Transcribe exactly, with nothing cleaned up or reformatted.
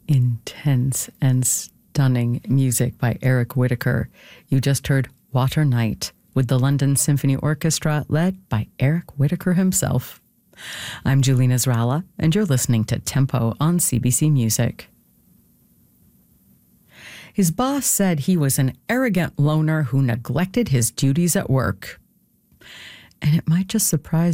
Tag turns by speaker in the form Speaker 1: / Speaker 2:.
Speaker 1: Intense and stunning music by Eric Whitacre. You just heard Water Night with the London Symphony Orchestra led by Eric Whitacre himself. I'm Julina Zrala, and you're listening to Tempo on C B C Music. His boss said he was an arrogant loner who neglected his duties at work. And it might just surprise